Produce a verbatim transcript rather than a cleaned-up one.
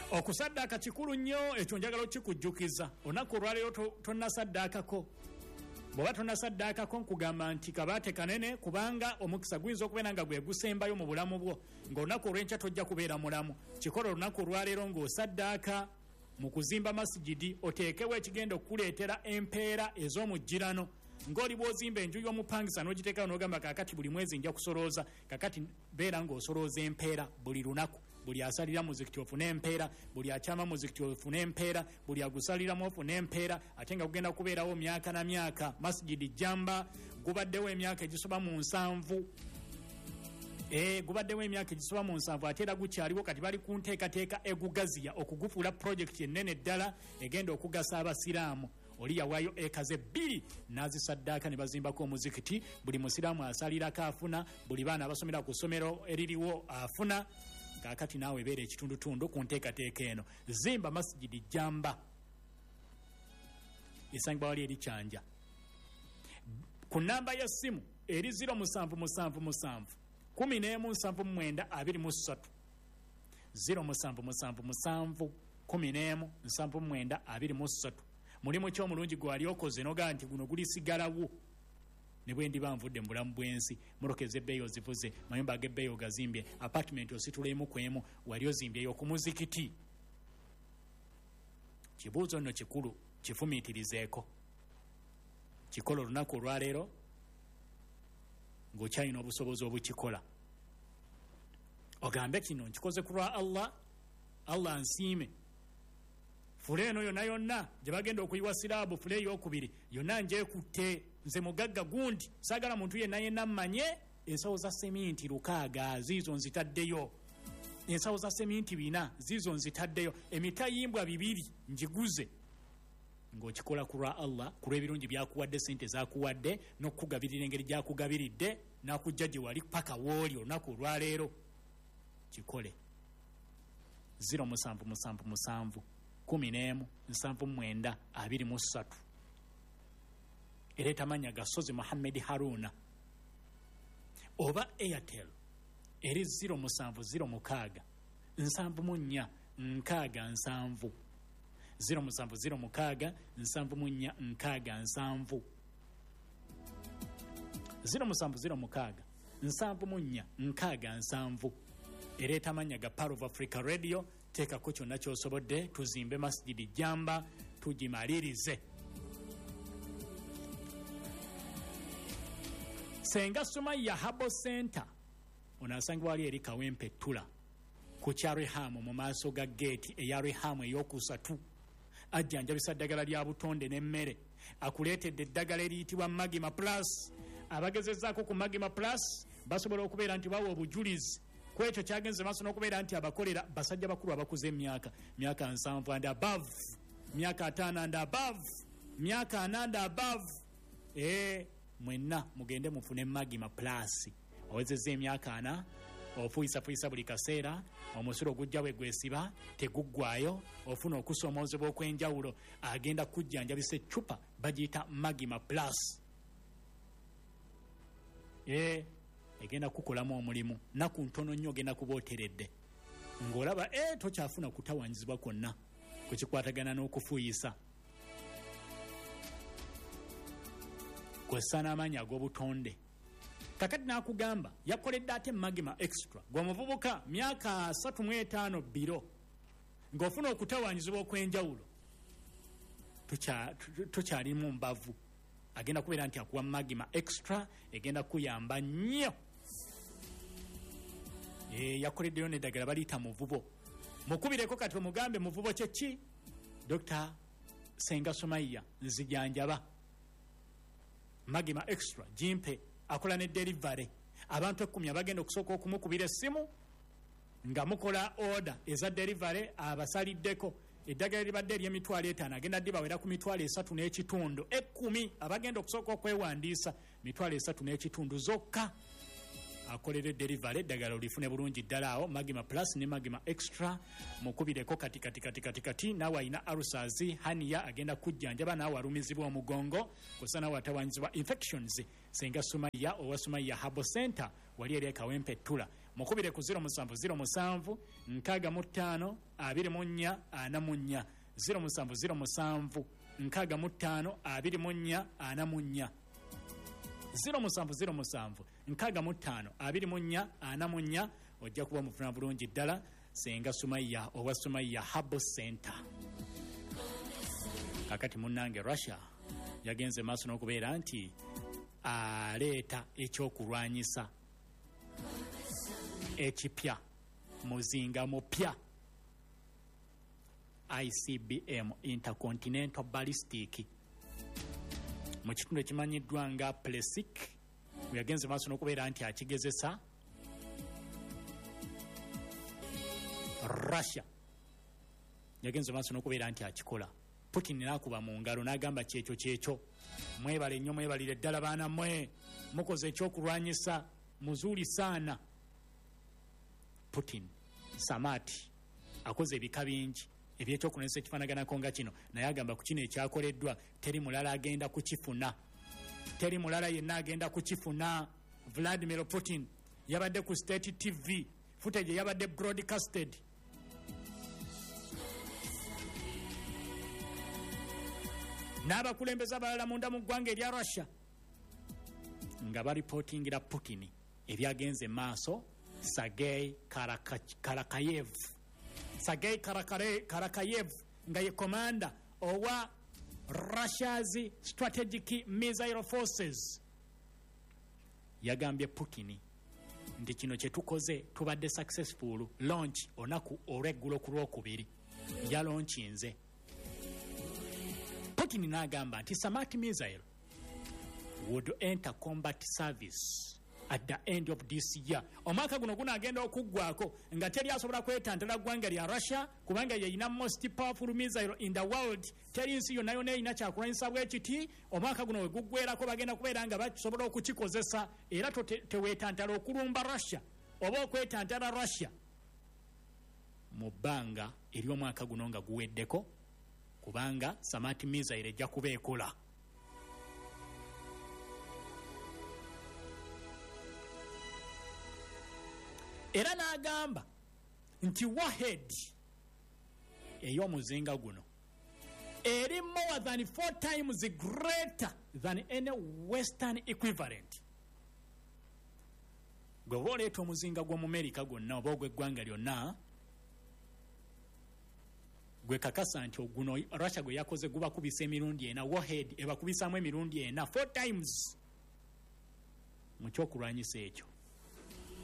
okusaddaaka kikulu nnyo, ekyo njagala okikujjukiza. Olunaku olwaleero tonnasaddaakako. Bw'oba tonnasaddaakako nkugamba nti kabaate kanene, kubanga omukisa guyinza okubeera nga gwe gusembayo mu bulamu bwo, ng'olunaku olw'enkya tojja kubeera mulamu. Kikola olunaku olwaleero ng'osaddaaka mu kuzimba masijidi, oteekewo ekigenda okukuleetera empeera ez'omujjirano. Ng'oli bw'ozimba enju y'omupangisa n'ogiteekawo n'ogamba kaakati buli mwezi nja kusolooza, kaakati beera ng'osolooza empeera buli lunaku. Buli asalira muzikiti ofune empeera, buli akyama muzikiti ofune empeera, buli agusaliramu ofune empeera, ate nga kugenda kubeerawo myaka na myaka. Masjidi Jamba gubaddewo emyaka egisoba mu nsanvu. Eh, gubaddewo emyaka egisoba mu nsanvu, ate era gukyaliwo, kati bali ku nteekateeka egugaziya okugufuula pulojekiti ennene ddala egenda okugasa abasiraamu. Oli yawaayo ekaze bbiri n'azisaddaaka ne bazimbako omuzikiti, buli musiraamu asalirako afuna, buli baana abasomera ku ssomero eririwo afuna. Kaakati naawe beera ekitundutundu ku nteekateeka eno. Zimba masjidi Jamba, esangibwa wali eri Kyanja, ku nnamba y'essimu eri zero musanvu musanvu musanvu kumi n'emu nsanvu mu mwenda abiri mu ssatu, zero musanvu musanvu musanvu kumi n'emu nsanvu mu mwenda abiri mu ssatu. Mulimu ki omulungi gwali okoze nogaa nti guno gulisigalawo ne bwe ndiba nvudde mu bulamu bw'ensi, murokeze ebbeeyi ozivuze, mayumba ag'ebbeeyi ogazimbye, apartment ositulemu kwemu, wali ozimbyeyo ku muzikiti. Kibuuzo nno kikulu, kifumiitirizeeko. Kikola olunaku olwaleero ng'okyalina obusobozi obukikola. Ogambe kino nkikoze ku lwa Allah, Allah nsiime. Fule eno yonna yonna gye bagenda okuyiwa siraabu, fule ey'okubiri yonna njeekutte, nze mugagga gundi, saagala muntu yenna yenna mmanye. Ensawo za seminti lukaaga ziizo nzitaddeyo, ensawo za seminti bina ziizo nzitaddeyo, emitayimbwa bibiri njiguze. Ng'okikola ku lwa Allah, ku lw'ebirungi byakuwadde, sente zaakuwadde, n'okukugabirira engeri gyakugabiridde, n'akujja gye wali paka w'oli olunaku olwaleero. Kikole. zero musanvu musanvu musanvu kumi n'emu nsanvu mwenda abiri mu ssatu. Ereeta mannya Gasozi Mohammed Haruna. Oba Airtel eri zero musanvu zero mukaaga nsanvu mu nnya nkaaga nsanvu, zero musanvu zero mukaaga nsanvu mu nnya nkaaga nsanvu, zero musanvu zero mukaaga nsanvu mu nnya nkaaga nsanvu. Ereeta mannya ga Power of Africa Radio. Teekako kyonna ky'osobodde, tuzimbe masjidi Jamba, tugimalirize. Senga Sumaya Habo Center onasangibwa wali eri Kawempe Tula ku kya Rehamu mu maaso ga geeti eya Rehamu ey'okusatu. Ajjanjabisa ddagala lya butonde n'emmere, akuleetedde eddagala eriyitibwa Magima Plus. Abagezezzaako ku Magima Plus basobola okubeera nti bawa obujulizi kwekyo kyagenze maaso n'okubeera nti abakolera basajja bakulu abakuze emyaka myaka nsanvu and above, myaka ataano and above, myaka ana and above. Eh, mwenna mugende mufune Magima Plus. Owezezza emyaka ana, ofuyisafuyisa buli kaseera, omusulo gujja bwe gwesiba teguggwayo, ofuna okusomoozebwa okw'enjawulo, agenda kujjanjabisa eccupa bagiyita Magima Plus. Eh, egenda kukolamu omulimu, naku ntono nnyo ogenda kuba oteredde, ng'olaba eh tokyafuna kutawanyizibwa kwonna ku kikwatagana n'okufuuyisa. Kwessa n'amaanyi ag'obutonde. Kakati n'akugamba yakoledde ate Magima Extra gw'omuvubuka myaka asatu mu etaano biro, ng'ofuna okutawanyizibwa okw'enjawulo, tukyali mu mbavu. Agenda kubeera nti akuwa Magima Extra, egenda kuyamba nnyo. E, yakoleddeyo n'eddagala baliita muvubo. Mukubireko kati omugambe muvubo kye ki? Doctor Senga Sumaya nzijanjaba. Magima Extra jimpe, akola ne delivery. Abantu ekkumi abagenda okusooka okumukubira essimu nga mukola order eza delivery abasaliddeko. Eddagala libadde ery'emitwalo etaano agenda dibawera ku mitwalo esatu n'ekitundu. Ekkumi abagenda okusooka okwewandiisa mitwalo esatu n'ekitundu zokka. Akolera delivery eddagala olifune bulungi ddala awo. Magima Plus ne Magima Extra mukubireko kati kati kati kati kati. Naawe alina arusazi haniya agenda kujjanjaba, naawe alumizibwa omugongo kusa naawe atawanyizibwa infections. Senga Sumaya owa Sumaya Habo Center wali eri Kawempe Tula mukubire ku zero musanvu zero musanvu nkaaga mu ttaano abiri mu nnya ana mu nnya zero musanvu zero musanvu nkaaga mu ttaano abiri mu nnya ana mu nnya zero musanvu zero musanvu nkaaga mu ttaano abiri mu nnya ana mu nnya ojja kuba mufuna bulungi ddala Senga Sumaya owa Sumaya Habo Center. Kakati munnange Russia yagenze maaso n'okubeera nti aleeta ekyokulwanyisa ekipya muzinga mupya I C B M Intercontinental Ballistic mu kitundu ekimanyiddwa nga Plesic yagenze maaso n'okubeera nti akigezesa Russia yagenze maaso n'okubeera nti akikola Putin n'akuba mu ngalo n'agamba kyekyo kyekyo mwebale nnyo mwebalire ddala baana mmwe mukoze ekyokulwanyisa muzuuli saana Putin Samati akoze ebika bingi ebyekyokulwanyisa ekifaanaganako nga kino naye agamba ku kino ekyakoleddwa teri mulala agenda kukifuna teri mulala yenna agenda kukifuna Vladimir Putin yabadde ku State T V footage yabadde broadcasted n'abakulembeza abalala munda mu ggwanga erya Russia nga baripotingira Putin ebyagenze maaso Sergei Karakayev Sergei Karakayev nga ye commander owa Russia's Strategic Missile Forces yagambye Putin nti kino kye tukoze tubadde successful launch onaku olw'eggulo ku lwokubiri ya launchinze Putin n'agamba nti Samati missile would enter combat service at the end of this year. Omwaka guno gunaagenda okuggwako nga teri asobola kwetantala ggwanga lya Russia kubanga yeyina most powerful missile in the world. Teri nsi yonna yonna erina kyakulwanyisa bwe kiti omwaka guno we guggwerako bagenda kubeera nga basobola okukikozesa era teweetantala okulumba Russia oba okwetantala Russia mu bbanga ery'omwaka guno nga guweddeko kubanga Samati missile ejja kuba ekola. Era n'agamba nti warhead ey'omuzinga guno eri more than four times greater than any western equivalent. Gwe oba oleeta omuzinga gw'Omumerika gwonna oba ogw'eggwanga lyonna gwe kakasa nti guno Russia gwe yakoze guba kubisa emirundi ena warhead ebakubisaamu emirundi ena four times mu kyokulwanyisa ekyo.